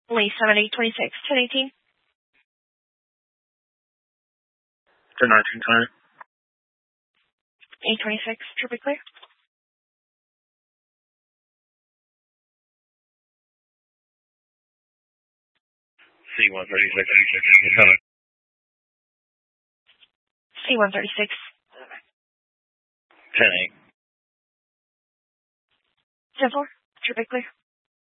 Lee 7826, 1018. To 1920. 826, traffic clear. C-136. C-136. 10-8. 10-4, traffic clear.